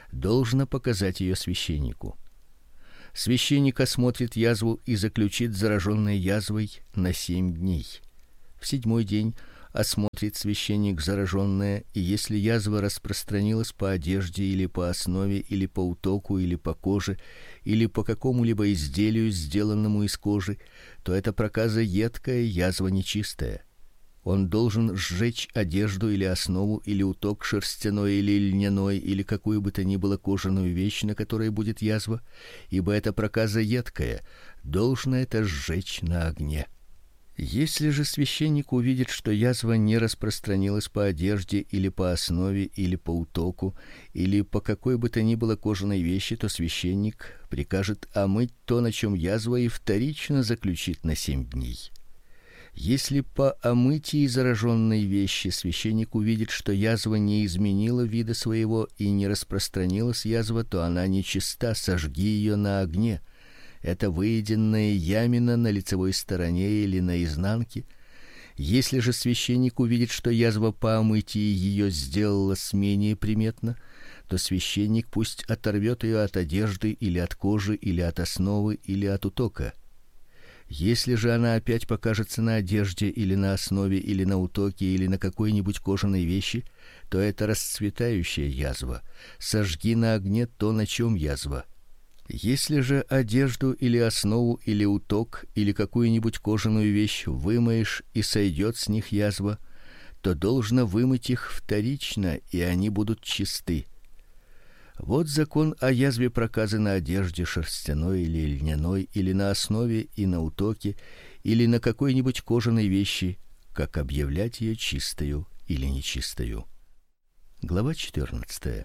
должно показать ее священнику. Священник осмотрит язву и заключит зараженной язвой на семь дней. В седьмой день осмотрит священник зараженное, и если язва распространилась по одежде или по основе, или по утоку, или по коже, или по какому-либо изделию, сделанному из кожи, то это проказа едкая, язва нечистая. Он должен сжечь одежду или основу, или уток шерстяной или льняной, или какую бы то ни было кожаную вещь, на которой будет язва, ибо это проказа едкая, должно это сжечь на огне. Если же священник увидит, что язва не распространилась по одежде или по основе, или по утоку, или по какой бы то ни было кожаной вещи, то священник прикажет омыть то, на чем язва, и вторично заключит на семь дней. Если по омытии зараженной вещи священник увидит, что язва не изменила вида своего и не распространилась язва, то она нечиста, сожги ее на огне. Это выеденная ямина на лицевой стороне или на изнанке. Если же священник увидит, что язва по омытии ее сделалась менее приметна, то священник пусть оторвет ее от одежды или от кожи, или от основы, или от утока. Если же она опять покажется на одежде или на основе, или на утоке, или на какой-нибудь кожаной вещи, то это расцветающая язва. Сожги на огне то, на чем язва. Если же одежду или основу, или уток, или какую-нибудь кожаную вещь вымоешь, и сойдет с них язва, то должно вымыть их вторично, и они будут чисты. Вот закон о язве проказы на одежде шерстяной или льняной, или на основе и на утоке, или на какой-нибудь кожаной вещи, как объявлять ее чистою или нечистою. Глава четырнадцатая.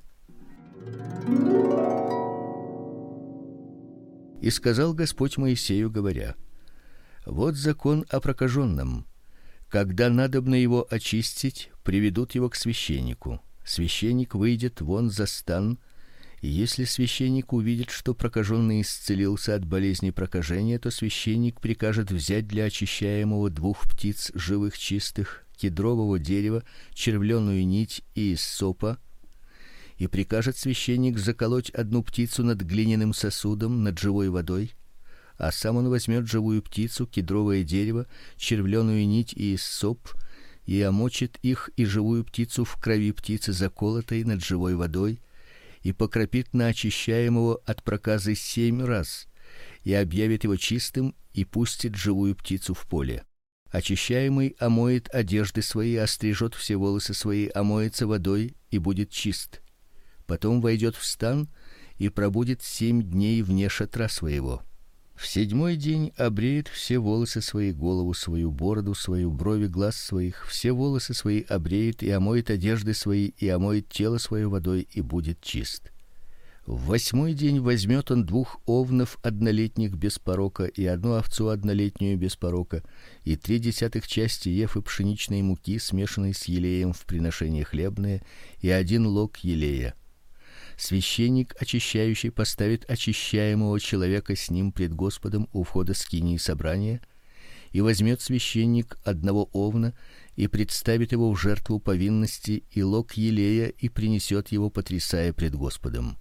И сказал Господь Моисею, говоря: вот закон о прокаженном. Когда надобно его очистить, приведут его к священнику. Священник выйдет вон за стан, и если священник увидит, что прокаженный исцелился от болезни прокажения, то священник прикажет взять для очищаемого двух птиц живых чистых, кедрового дерева, червленую нить и иссопа, и прикажет священник заколоть одну птицу над глиняным сосудом, над живой водой, а сам он возьмет живую птицу, кедровое дерево, червленую нить и иссоп, и омочит их и живую птицу в крови птицы, заколотой над живой водой, и покропит на очищаемого от проказы семь раз, и объявит его чистым, и пустит живую птицу в поле. Очищаемый омоет одежды свои, острижет все волосы свои, омоется водой и будет чист. Потом войдет в стан и пробудет семь дней вне шатра своего. В седьмой день обреет все волосы свои, голову свою, бороду свою, брови глаз своих, все волосы свои обреет и омоет одежды свои, и омоет тело свое водой, и будет чист. В восьмой день возьмет он двух овнов однолетних без порока и одну овцу однолетнюю без порока, и три десятых части ефы пшеничной муки, смешанной с елеем в приношение хлебное, и один лог елея. Священник, очищающий, поставит очищаемого человека с ним пред Господом у входа скинии собрания, и возьмет священник одного овна и представит его в жертву повинности и лог елея и принесет его, потрясая пред Господом.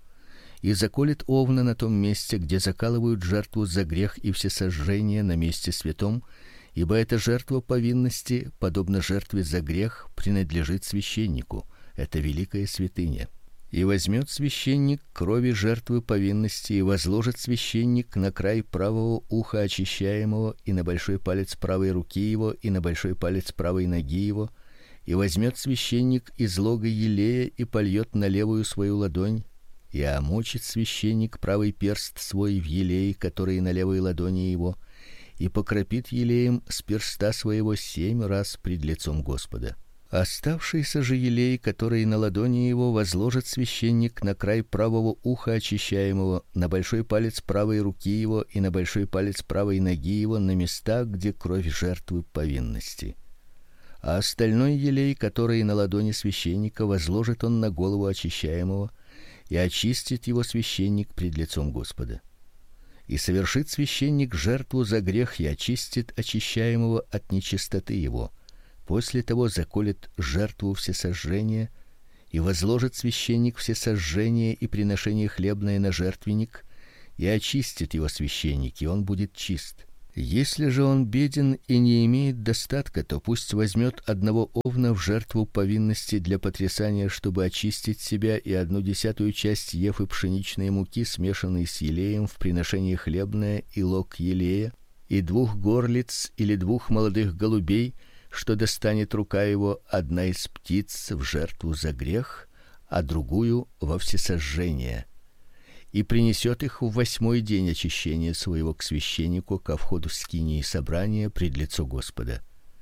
И заколет овна на том месте, где закалывают жертву за грех и всесожжение, на месте святом, ибо эта жертва повинности, подобно жертве за грех, принадлежит священнику. Это великая святыня. И возьмет священник крови жертвы повинности и возложит священник на край правого уха очищаемого и на большой палец правой руки его и на большой палец правой ноги его, и возьмет священник из лога елея и польет на левую свою ладонь, и омочит священник правый перст свой в елее, который на левой ладони его, и покропит елеем с перста своего семь раз пред лицом Господа. Оставшийся же елей, который на ладони его, возложит священник на край правого уха очищаемого, на большой палец правой руки его и на большой палец правой ноги его, на места, где кровь жертвы повинности. А остальной елей, который на ладони священника, возложит он на голову очищаемого, и очистит его священник пред лицом Господа. И совершит священник жертву за грех и очистит очищаемого от нечистоты его. После того заколет жертву всесожжения И возложит священник все сожжения и приношения хлебное на жертвенник, и очистит его священник, и он будет чист. Если же он беден и не имеет достатка, то пусть возьмет одного овна в жертву повинности для потрясания, чтобы очистить себя, и одну десятую часть ефы пшеничной муки, смешанной с елеем, в приношение хлебное, и лог елея, и двух горлиц или двух молодых голубей, что достанет рука его, одна из птиц в жертву за грех, а другую во всесожжение. И принесет их в восьмой день очищения своего к священнику ко входу скинии собрания пред лицо Господа.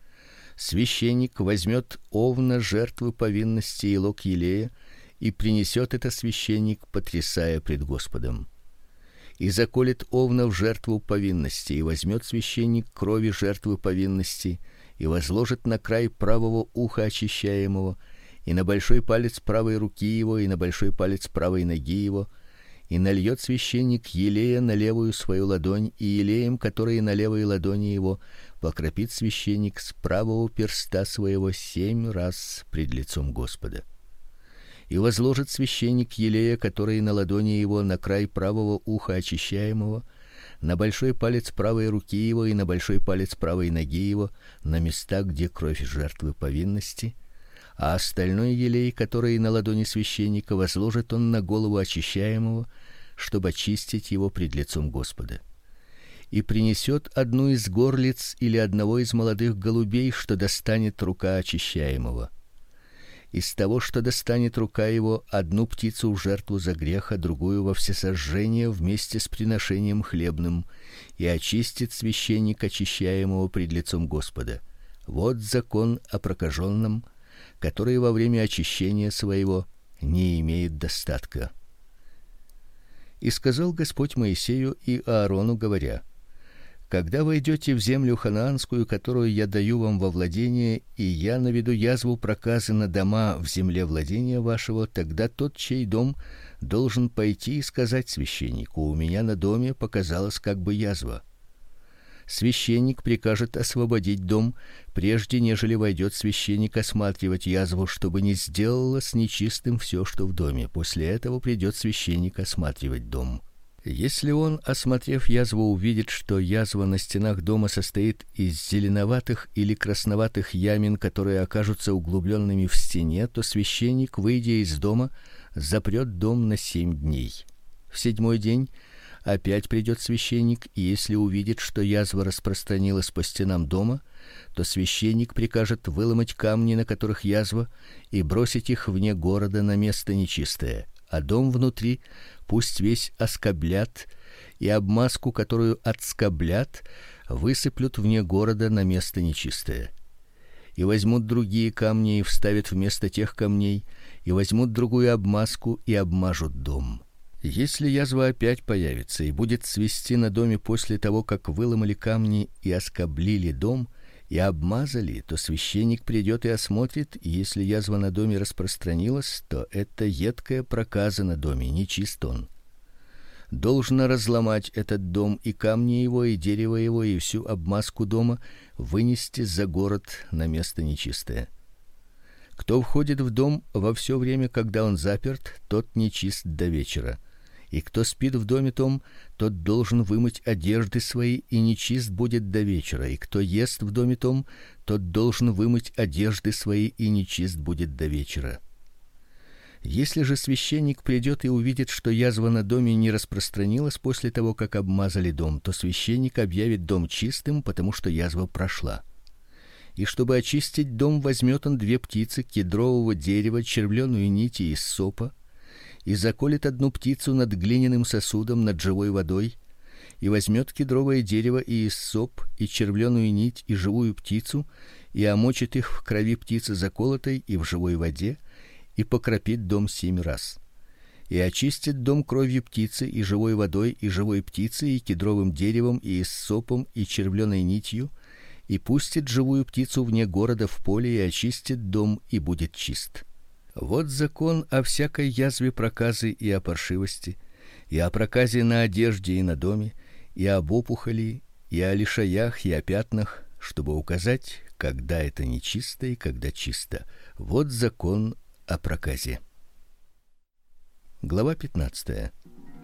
Священник возьмет овна жертвы повинности и лог елея, и принесет это священник, потрясая пред Господом. И заколет овна в жертву повинности, и возьмет священник крови жертвы повинности, и возложит на край правого уха очищаемого, и на большой палец правой руки его, и на большой палец правой ноги его, и нальет священник елея на левую свою ладонь, и елеем, который на левой ладони его, покропит священник с правого перста своего семь раз пред лицом Господа. И возложит священник елея, который на ладони его, на край правого уха очищаемого, на большой палец правой руки его и на большой палец правой ноги его, на места, где кровь жертвы повинности, а остальной елей, который на ладони священника, возложит он на голову очищаемого, чтобы очистить его пред лицом Господа. И принесет одну из горлиц или одного из молодых голубей, что достанет рука очищаемого. Из того, что достанет рука его, одну птицу в жертву за грех, а другую во всесожжение вместе с приношением хлебным, и очистит священник очищаемого пред лицом Господа. Вот закон о прокаженном, который во время очищения своего не имеет достатка. И сказал Господь Моисею и Аарону, говоря: когда войдете в землю ханаанскую, которую я даю вам во владение, и я наведу язву проказы на дома в земле владения вашего, тогда тот, чей дом, должен пойти и сказать священнику: у меня на доме показалась как бы язва. Священник прикажет освободить дом, прежде нежели войдет священник осматривать язву, чтобы не сделало с нечистым все, что в доме. После этого придет священник осматривать дом. Если он, осмотрев язву, увидит, что язва на стенах дома состоит из зеленоватых или красноватых ямин, которые окажутся углубленными в стене, то священник, выйдя из дома, запрет дом на семь дней. В седьмой день опять придет священник, и если увидит, что язва распространилась по стенам дома, то священник прикажет выломать камни, на которых язва, и бросить их вне города на место нечистое, а дом внутри пусть весь оскоблят, и обмазку, которую отскоблят, высыплют вне города на место нечистое. И возьмут другие камни и вставят вместо тех камней, и возьмут другую обмазку и обмажут дом. Если язва опять появится и будет цвести на доме после того, как выломали камни и оскоблили дом и обмазали, то священник придет и осмотрит, и если язва на доме распространилась, то это едкая проказа на доме, нечист он. Должно разломать этот дом, и камни его, и дерево его, и всю обмазку дома вынести за город на место нечистое. Кто входит в дом во все время, когда он заперт, тот нечист до вечера. И кто спит в доме том, тот должен вымыть одежды свои, и нечист будет до вечера. И кто ест в доме том, тот должен вымыть одежды свои, и нечист будет до вечера. Если же священник придет и увидит, что язва на доме не распространилась после того, как обмазали дом, то священник объявит дом чистым, потому что язва прошла. И чтобы очистить дом, возьмет он две птицы кедрового дерева, червленую нить и иссопа, и заколет одну птицу над глиняным сосудом над живой водой, и возьмет кедровое дерево и иссоп, и червленую нить, и живую птицу, и омочит их в крови птицы заколотой и в живой воде, и покропит дом семь раз. И очистит дом кровью птицы и живой водой, и живой птицей, и кедровым деревом, и иссопом, и червленой нитью, и пустит живую птицу вне города в поле, и очистит дом, и будет чист. Вот закон о всякой язве проказы и о паршивости, и о проказе на одежде и на доме, и об опухоли, и о лишаях, и о пятнах, чтобы указать, когда это нечисто и когда чисто. Вот закон о проказе. Глава пятнадцатая.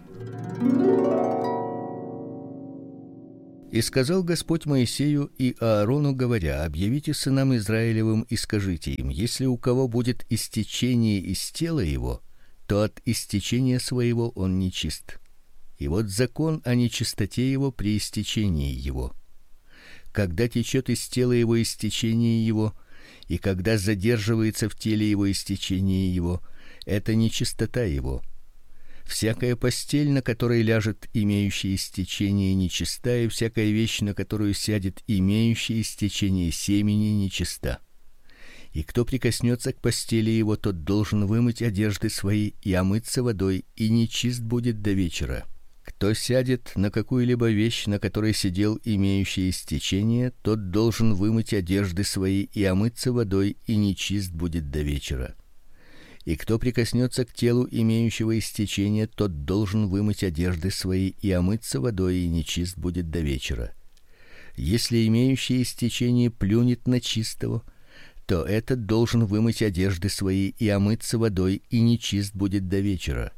И сказал Господь Моисею и Аарону, говоря: объявите сынам Израилевым и скажите им: если у кого будет истечение из тела его, то от истечения своего он нечист. И вот закон о нечистоте его при истечении его. Когда течет из тела его истечение его, и когда задерживается в теле его истечение его, это нечистота его. Всякая постель, на которой ляжет имеющий истечение, нечиста, и всякая вещь, на которую сядет имеющий истечение семени, нечиста. И кто прикоснется к постели его, тот должен вымыть одежды свои и омыться водой, и нечист будет до вечера. Кто сядет на какую-либо вещь, на которой сидел имеющий истечение, тот должен вымыть одежды свои и омыться водой, и нечист будет до вечера. И кто прикоснется к телу имеющего истечение, тот должен вымыть одежды свои и омыться водой, и нечист будет до вечера. Если имеющий истечение плюнет на чистого, то этот должен вымыть одежды свои и омыться водой, и нечист будет до вечера.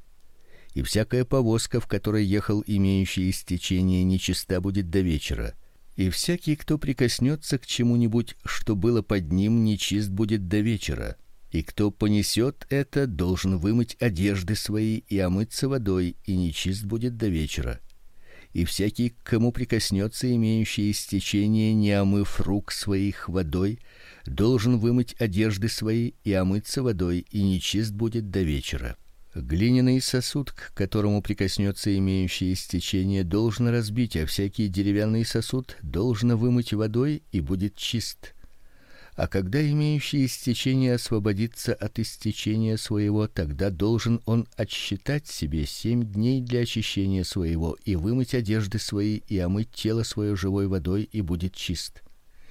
И всякая повозка, в которой ехал имеющий истечение, нечиста будет до вечера. И всякий, кто прикоснется к чему-нибудь, что было под ним, нечист будет до вечера. И кто понесет это, должен вымыть одежды свои и омыться водой, и нечист будет до вечера. И всякий, к кому прикоснется имеющий истечение, не омыв рук своих водой, должен вымыть одежды свои и омыться водой, и нечист будет до вечера. Глиняный сосуд, к которому прикоснется имеющий истечение, должен разбить, а всякий деревянный сосуд должен вымыть водой, и будет чист. А когда имеющий истечение освободится от истечения своего, тогда должен он отсчитать себе семь дней для очищения своего, и вымыть одежды свои, и омыть тело свое живой водой, и будет чист.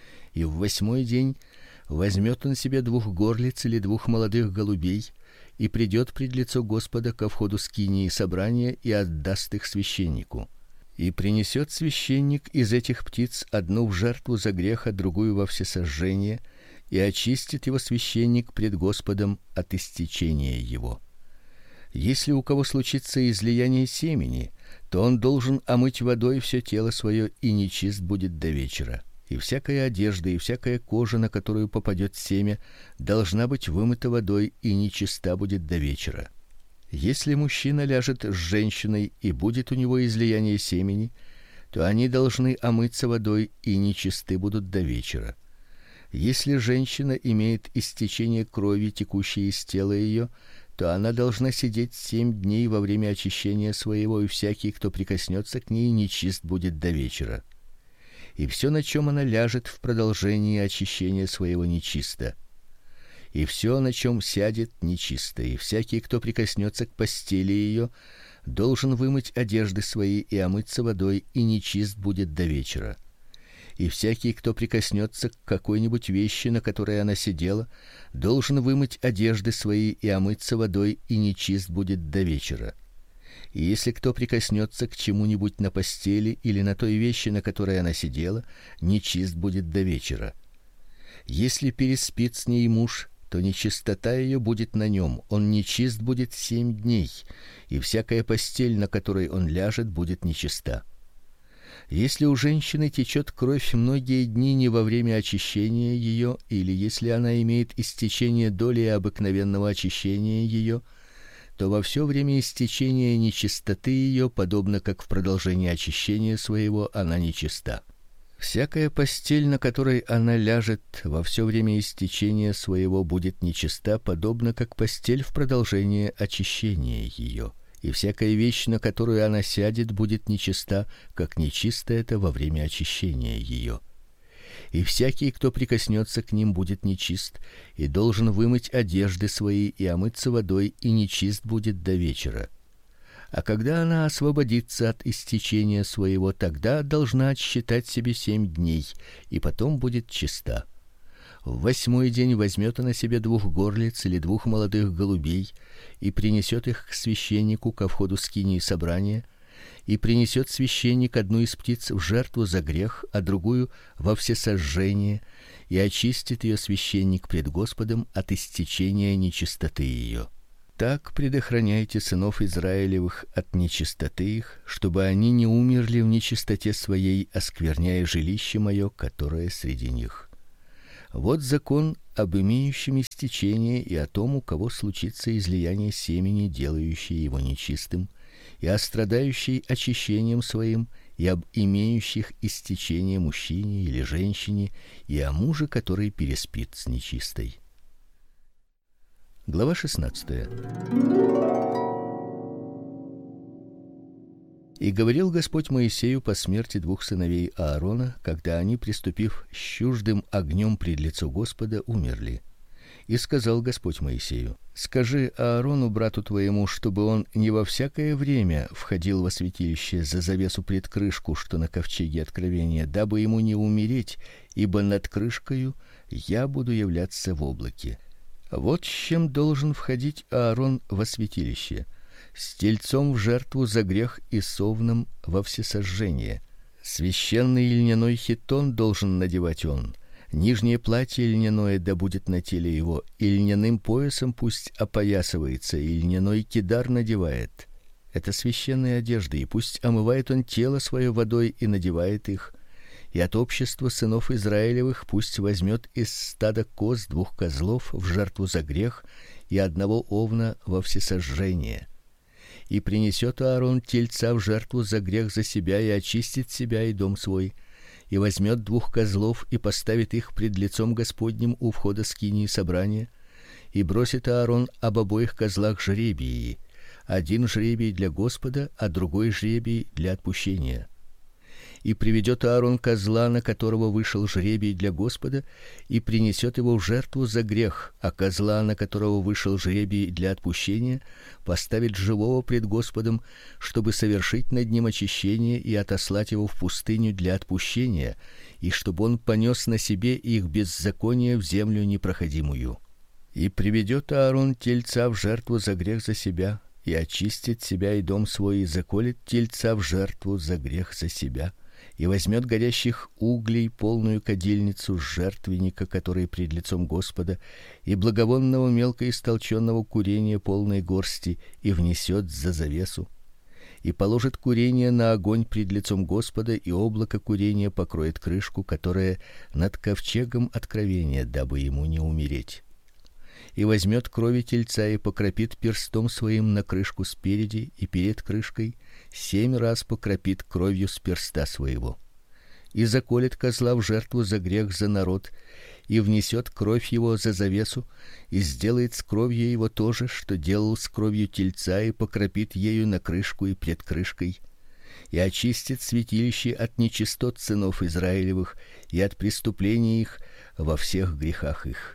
И в восьмой день возьмет он себе двух горлиц или двух молодых голубей, и придет пред лицо Господа ко входу скинии собрания, и отдаст их священнику. И принесет священник из этих птиц одну в жертву за грех, а другую во всесожжение, и очистит его священник пред Господом от истечения его. Если у кого случится излияние семени, то он должен омыть водой все тело свое, и нечист будет до вечера. И всякая одежда и всякая кожа, на которую попадет семя, должна быть вымыта водой, и нечиста будет до вечера. Если мужчина ляжет с женщиной, и будет у него излияние семени, то они должны омыться водой, и нечисты будут до вечера. Если женщина имеет истечение крови, текущей из тела ее, то она должна сидеть семь дней во время очищения своего, и всякий, кто прикоснется к ней, нечист будет до вечера. И все, на чем она ляжет в продолжении очищения своего, нечисто. И все, на чем сядет, нечисто. И всякий, кто прикоснется к постели ее, должен вымыть одежды свои и омыться водой, и нечист будет до вечера. И всякий, кто прикоснется к какой-нибудь вещи, на которой она сидела, должен вымыть одежды свои и омыться водой, и нечист будет до вечера. И если кто прикоснется к чему-нибудь на постели или на той вещи, на которой она сидела, нечист будет до вечера. Если переспит с ней муж, то нечистота ее будет на нем, он нечист будет семь дней, и всякая постель, на которой он ляжет, будет нечиста. Если у женщины течет кровь многие дни не во время очищения ее, или если она имеет истечение доли обыкновенного очищения ее, то во все время истечения нечистоты ее, подобно как в продолжении очищения своего, она нечиста. Всякая постель, на которой она ляжет, во все время истечения своего будет нечиста, подобно как постель в продолжении очищения ее. И всякая вещь, на которую она сядет, будет нечиста, как нечисто это во время очищения ее. И всякий, кто прикоснется к ним, будет нечист, и должен вымыть одежды свои и омыться водой, и нечист будет до вечера. А когда она освободится от истечения своего, тогда должна отсчитать себе семь дней, и потом будет чиста. В восьмой день возьмет она себе двух горлиц или двух молодых голубей и принесет их к священнику ко входу скинии собрания, и принесет священник одну из птиц в жертву за грех, а другую во всесожжение, и очистит ее священник пред Господом от истечения нечистоты ее. Так предохраняйте сынов Израилевых от нечистоты их, чтобы они не умерли в нечистоте своей, оскверняя жилище мое, которое среди них. Вот закон об имеющем истечение и о том, у кого случится излияние семени, делающее его нечистым, и о страдающей очищением своим, и об имеющих истечение мужчине или женщине, и о муже, который переспит с нечистой. Глава шестнадцатая. И говорил Господь Моисею по смерти двух сыновей Аарона, когда они, приступив с чуждым огнем пред лицо Господа, умерли. И сказал Господь Моисею: скажи Аарону, брату твоему, чтобы он не во всякое время входил во святилище за завесу пред крышку, что на ковчеге откровения, дабы ему не умереть, ибо над крышкою я буду являться в облаке. Вот с чем должен входить Аарон во святилище: с тельцом в жертву за грех и совном во всесожжение. Священный льняной хитон должен надевать он. Нижнее платье льняное да будет на теле его, и льняным поясом пусть опоясывается, и льняной кидар надевает. Это священные одежды, и пусть омывает он тело свое водой и надевает их. И от общества сынов Израилевых пусть возьмет из стада коз двух козлов в жертву за грех и одного овна во всесожжение. И принесет Аарон тельца в жертву за грех за себя и очистит себя и дом свой. И возьмет двух козлов и поставит их пред лицом Господним у входа скинии собрания, и бросит Аарон об обоих козлах жребии: один жребий для Господа, а другой жребий для отпущения. И приведет Аарон козла, на которого вышел жребий для Господа, и принесет его в жертву за грех, а козла, на которого вышел жребий для отпущения, поставит живого пред Господом, чтобы совершить над ним очищение и отослать его в пустыню для отпущения, и чтобы он понес на себе их беззаконие в землю непроходимую. И приведет Аарон тельца в жертву за грех за себя, и очистит себя и дом свой, и заколет тельца в жертву за грех за себя. И возьмет горящих углей полную кадильницу с жертвенника, который пред лицом Господа, и благовонного мелко истолченного курения полной горсти, и внесет за завесу. И положит курение на огонь пред лицом Господа, и облако курения покроет крышку, которая над ковчегом откровения, дабы ему не умереть. И возьмет крови тельца и покропит перстом своим на крышку спереди и перед крышкой, семь раз покропит кровью с перста своего. И заколет козла в жертву за грех за народ, и внесет кровь его за завесу, и сделает с кровью его то же, что делал с кровью тельца, и покропит ею на крышку и пред крышкой. И очистит святилище от нечистот сынов Израилевых и от преступлений их во всех грехах их.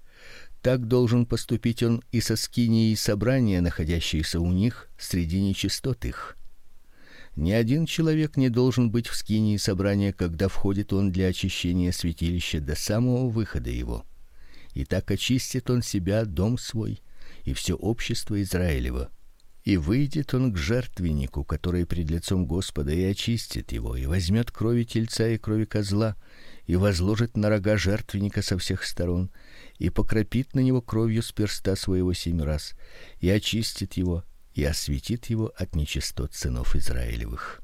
Так должен поступить он и со скинией собрания, находящейся у них среди нечистот их. Ни один человек не должен быть в скинии собрания, когда входит он для очищения святилища до самого выхода его. И так очистит он себя, дом свой и все общество Израилево. И выйдет он к жертвеннику, который пред лицом Господа, и очистит его, и возьмет крови тельца и крови козла, и возложит на рога жертвенника со всех сторон, и покропит на него кровью с перста своего семь раз, и очистит его, и осветит его от нечистот сынов Израилевых.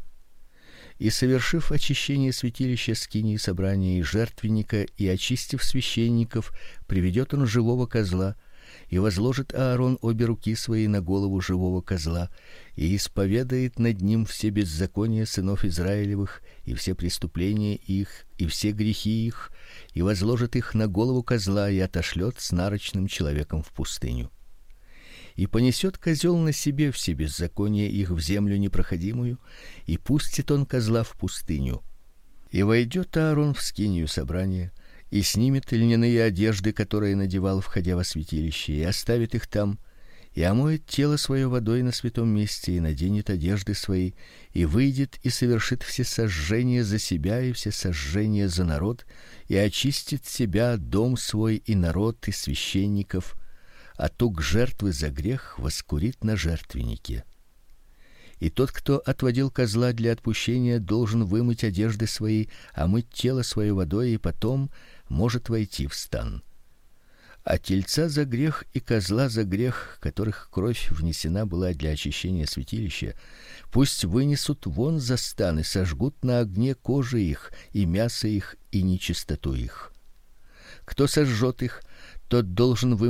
И совершив очищение святилища, скинии собрания и жертвенника, и очистив священников, приведет он живого козла, и возложит Аарон обе руки свои на голову живого козла, и исповедает над ним все беззакония сынов Израилевых, и все преступления их, и все грехи их, и возложит их на голову козла, и отошлет с нарочным человеком в пустыню. И понесет козел на себе все беззакония их в землю непроходимую, и пустит он козла в пустыню. И войдет Аарон в скинию собрания, и снимет льняные одежды, которые надевал, входя во святилище, и оставит их там, и омоет тело свое водой на святом месте, и наденет одежды свои, и выйдет и совершит все сожжения за себя и все сожжения за народ, и очистит себя, дом свой и народ и священников, а тук жертвы за грех воскурит на жертвеннике. И тот, кто отводил козла для отпущения, должен вымыть одежды свои, омыть тело свое водой, и потом может войти в стан. А тельца за грех и козла за грех, которых кровь внесена была для очищения святилища, пусть вынесут вон за стан и сожгут на огне кожи их, и мясо их, и нечистоту их. Кто сожжет их, тот должен вымыть